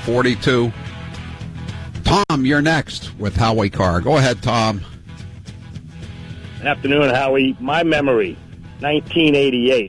4242. Tom, you're next with Howie Carr. Go ahead, Tom. Afternoon, Howie. My memory, 1988.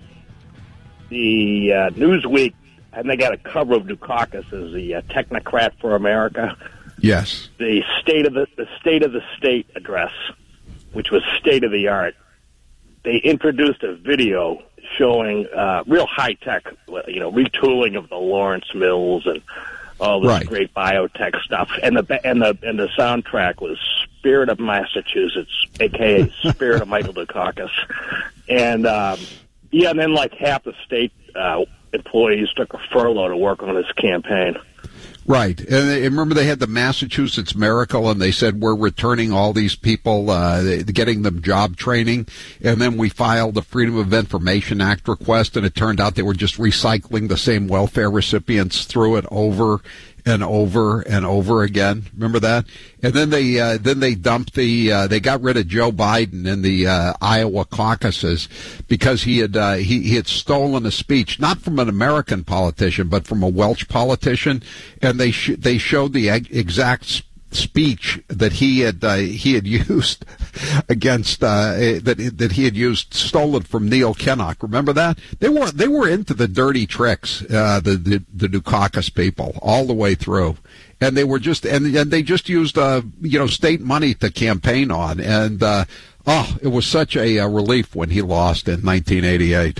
The Newsweek, and they got a cover of Dukakis as the technocrat for America. Yes. The state of the state address, which was state of the art. They introduced a video showing real high tech, retooling of the Lawrence Mills and all this great biotech stuff. And the soundtrack was Spirit of Massachusetts, aka Spirit of Michael Dukakis. And and then like half the state employees took a furlough to work on his campaign. Right. And remember they had the Massachusetts Miracle, and they said, we're returning all these people, getting them job training. And then we filed the Freedom of Information Act request, and it turned out they were just recycling the same welfare recipients through it over and over and over again. Remember that? And then they dumped they got rid of Joe Biden in the Iowa caucuses because he had stolen a speech, not from an American politician, but from a Welsh politician. And they showed the exact speech that he had used against that he had used, stolen from Neil Kinnock. Remember that? They were into the dirty tricks, the Dukakis people, all the way through, and they were just and they just used state money to campaign on, and it was such a relief when he lost in 1988.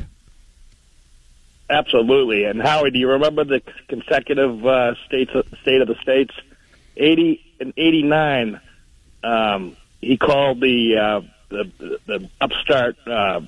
Absolutely. And Howie, do you remember the consecutive state of the states? 80 and 89, he called the upstart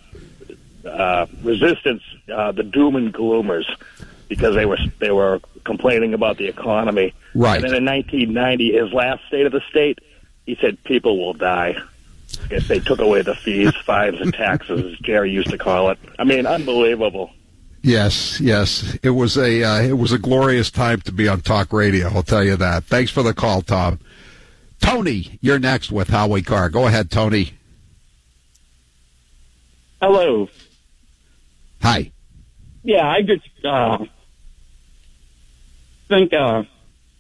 resistance the doom and gloomers because they were complaining about the economy. Right. And then in 1990, his last state of the state, he said people will die if they took away the fees, fines, and taxes, as Jerry used to call it. I mean, unbelievable. Yes. It was a glorious time to be on talk radio, I'll tell you that. Thanks for the call, Tom. Tony, you're next with Howie Carr. Go ahead, Tony. Hello. Hi. Yeah, I just think I'm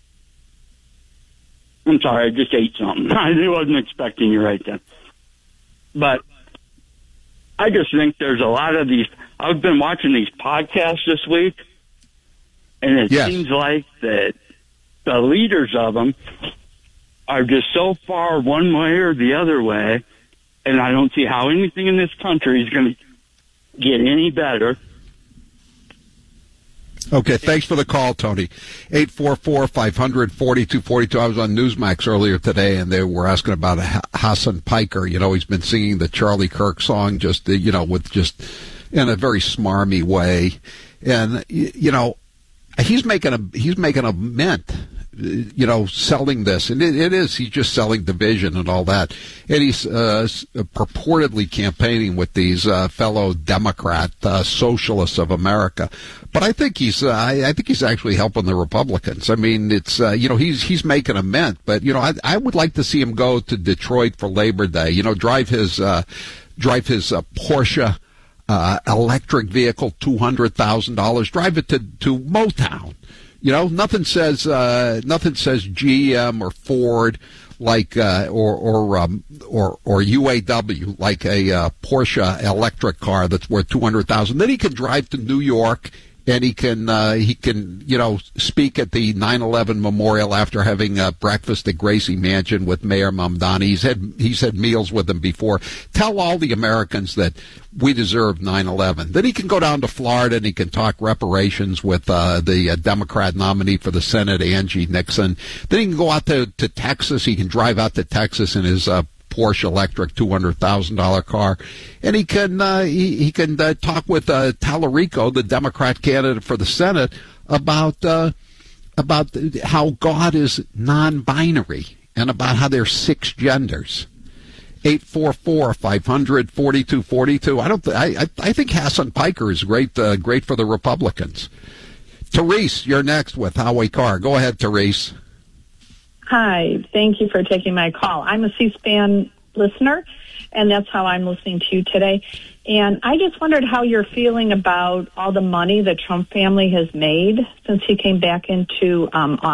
sorry, I just ate something. I wasn't expecting you right then. But I just think there's a lot of these. I've been watching these podcasts this week, and it seems like that the leaders of them are just so far one way or the other way, and I don't see how anything in this country is going to get any better. Okay, thanks for the call, Tony. 844-500-4242. I was on Newsmax earlier today, and they were asking about Hassan Piker. He's been singing the Charlie Kirk song just in a very smarmy way. And, he's making a mint, selling this. And he's just selling division and all that. And he's purportedly campaigning with these fellow Democrat socialists of America. But I think he's actually helping the Republicans. I mean, it's he's making a mint. But I would like to see him go to Detroit for Labor Day. Drive his Porsche electric vehicle, $200,000. Drive it to Motown. Nothing says GM or Ford like or UAW like a Porsche electric car that's worth $200,000. Then he can drive to New York. And he can speak at the 9/11 memorial after having breakfast at Gracie Mansion with Mayor Mamdani. He's had meals with him before. Tell all the Americans that we deserve 9/11. Then he can go down to Florida and he can talk reparations with the Democrat nominee for the Senate, Angie Nixon. Then he can go out to Texas. He can drive out to Texas in his Porsche electric $200,000 car, and he can talk with Tallarico, the Democrat candidate for the Senate, about how God is non-binary and about how there's 6 genders. 844-500-4242. I think Hassan Piker is great for the Republicans. Therese, you're next with Howie Carr. Go ahead, Therese. Hi, thank you for taking my call. I'm a C-SPAN listener, and that's how I'm listening to you today. And I just wondered how you're feeling about all the money the Trump family has made since he came back into office.